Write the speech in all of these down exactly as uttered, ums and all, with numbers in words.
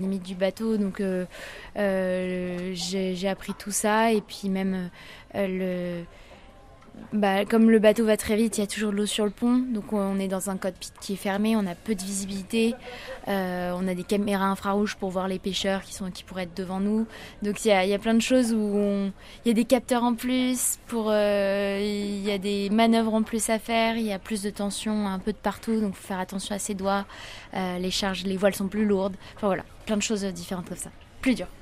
limite du bateau, donc euh, euh, j'ai, j'ai appris tout ça. Et puis même euh, le... Bah, comme le bateau va très vite, il y a toujours de l'eau sur le pont, donc on est dans un cockpit qui est fermé, on a peu de visibilité, euh, on a des caméras infrarouges pour voir les pêcheurs qui, sont, qui pourraient être devant nous, donc il y a, il y a plein de choses où on, il y a des capteurs en plus, pour, euh, il y a des manœuvres en plus à faire, il y a plus de tension un peu de partout, donc il faut faire attention à ses doigts, euh, les charges, les voiles sont plus lourdes, enfin voilà, plein de choses différentes comme ça, plus dur.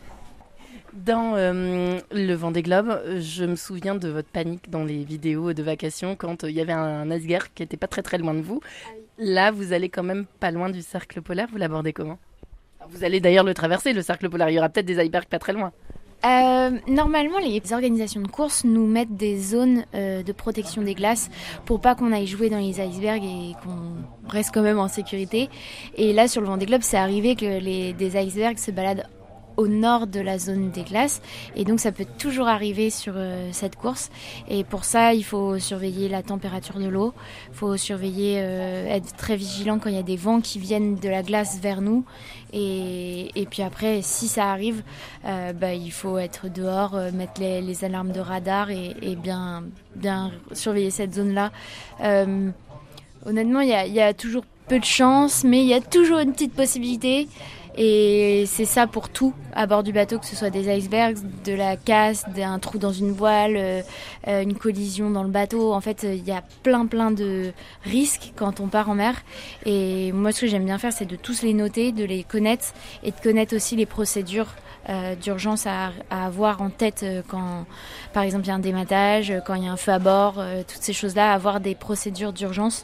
Dans euh, le Vendée Globe, je me souviens de votre panique dans les vidéos de vacation quand il euh, y avait un iceberg qui n'était pas très très loin de vous. Ah oui. Là, vous allez quand même pas loin du cercle polaire. Vous l'abordez comment ? Vous allez d'ailleurs le traverser, le cercle polaire. Il y aura peut-être des icebergs pas très loin. Euh, normalement, les organisations de course nous mettent des zones euh, de protection des glaces pour pas qu'on aille jouer dans les icebergs et qu'on reste quand même en sécurité. Et là, sur le Vendée Globe, c'est arrivé que les, des icebergs se baladent au nord de la zone des glaces, et donc ça peut toujours arriver sur euh, cette course, et pour ça il faut surveiller la température de l'eau, il faut surveiller, euh, être très vigilant quand il y a des vents qui viennent de la glace vers nous, et, et puis après si ça arrive, euh, bah, il faut être dehors, euh, mettre les, les alarmes de radar et, et bien, bien surveiller cette zone-là. Euh, honnêtement, il y a, il y a toujours peu de chance, mais il y a toujours une petite possibilité. Et c'est ça pour tout à bord du bateau, que ce soit des icebergs, de la casse, d'un trou dans une voile, euh, une collision dans le bateau. En fait, il y a plein plein de risques quand on part en mer. Et moi, ce que j'aime bien faire, c'est de tous les noter, de les connaître et de connaître aussi les procédures euh, d'urgence à, à avoir en tête quand, par exemple, il y a un dématage, quand il y a un feu à bord, euh, toutes ces choses-là, avoir des procédures d'urgence.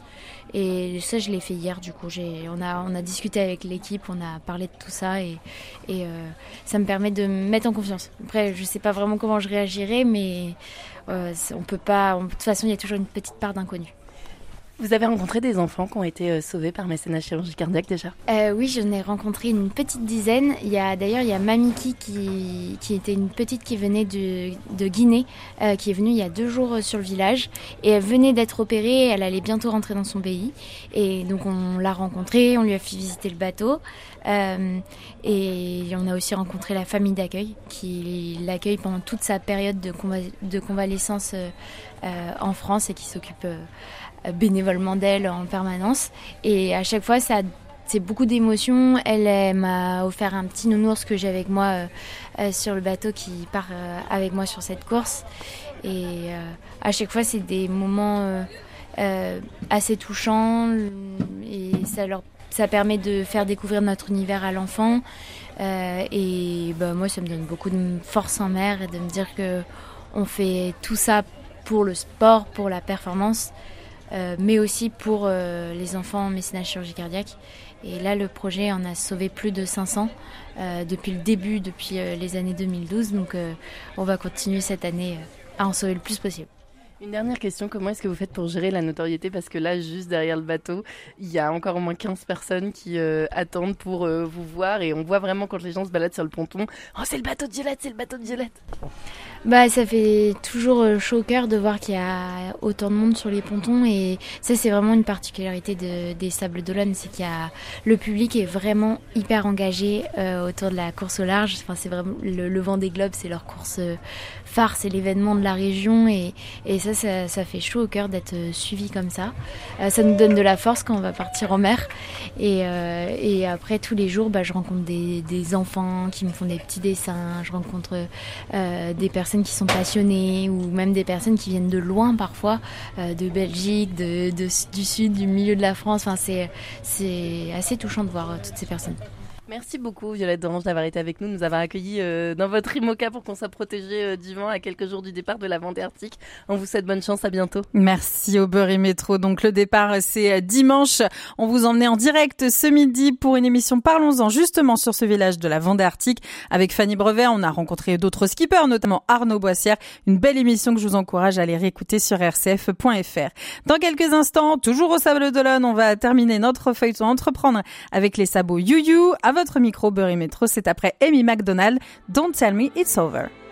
Et ça, je l'ai fait hier, du coup. J'ai, on, a, on a discuté avec l'équipe, on a parlé de tout ça et, et euh, ça me permet de me mettre en confiance. Après, je ne sais pas vraiment comment je réagirai, mais euh, on peut pas. On, de toute façon, il y a toujours une petite part d'inconnu. Vous avez rencontré des enfants qui ont été euh, sauvés par mécénat chirurgie cardiaque déjà ? euh, Oui, j'en ai rencontré une petite dizaine. Il y a, d'ailleurs, il y a Mamiki qui, qui était une petite qui venait de, de Guinée, euh, qui est venue il y a deux jours sur le village. Et elle venait d'être opérée, elle allait bientôt rentrer dans son pays. Et donc on l'a rencontrée, on lui a fait visiter le bateau. Euh, et on a aussi rencontré la famille d'accueil qui l'accueille pendant toute sa période de, conva- de convalescence euh, euh, en France et qui s'occupe euh, bénévolement d'elle en permanence. Et à chaque fois, ça, c'est beaucoup d'émotions. Elle, elle m'a offert un petit nounours que j'ai avec moi euh, euh, sur le bateau qui part euh, avec moi sur cette course. Et euh, à chaque fois, c'est des moments euh, euh, assez touchants et ça leur ça permet de faire découvrir notre univers à l'enfant. Euh, et bah, moi, ça me donne beaucoup de force en mer et de me dire que on fait tout ça pour le sport, pour la performance. Euh, mais aussi pour euh, les enfants en mécénat chirurgie cardiaque. Et là, le projet en a sauvé plus de cinq cents euh, depuis le début, depuis euh, les années deux mille douze. Donc, euh, on va continuer cette année euh, à en sauver le plus possible. Une dernière question, comment est-ce que vous faites pour gérer la notoriété ? Parce que là, juste derrière le bateau, il y a encore au moins quinze personnes qui euh, attendent pour euh, vous voir. Et on voit vraiment quand les gens se baladent sur le ponton, « Oh, c'est le bateau de Violette, c'est le bateau de Violette !» Bah, ça fait toujours chaud au cœur de voir qu'il y a autant de monde sur les pontons. Et ça, c'est vraiment une particularité de, des Sables d'Olonne. C'est qu'il y a, le public est vraiment hyper engagé euh, autour de la course au large. Enfin, c'est vraiment, le, le Vendée Globe, c'est leur course euh, phare, c'est l'événement de la région. Et, et ça, ça, ça fait chaud au cœur d'être suivi comme ça. Euh, ça nous donne de la force quand on va partir en mer. Et, euh, et après, tous les jours, bah, je rencontre des, des enfants qui me font des petits dessins. Je rencontre euh, des personnes qui sont passionnées ou même des personnes qui viennent de loin parfois, euh, de Belgique, de, de, du sud, du milieu de la France. Enfin, c'est, c'est assez touchant de voir euh, toutes ces personnes. Merci beaucoup Violette d'Orange d'avoir été avec nous, nous avoir accueillis euh, dans votre IMOCA pour qu'on soit protégé euh, du vent à quelques jours du départ de la Vendée Arctique. On vous souhaite bonne chance, à bientôt. Merci au Beurre et Métro. Donc le départ c'est dimanche. On vous emmenait en direct ce midi pour une émission Parlons-en justement sur ce village de la Vendée Arctique avec Fanny Brevet. On a rencontré d'autres skippers, notamment Arnaud Boissière. Une belle émission que je vous encourage à aller réécouter sur r c f point f r. Dans quelques instants, toujours au Sables d'Olonne, on va terminer notre feuilleton Entreprendre avec les sabots You You. À votre micro, Beurre et Métro, c'est après Amy McDonald, Don't Tell Me It's Over.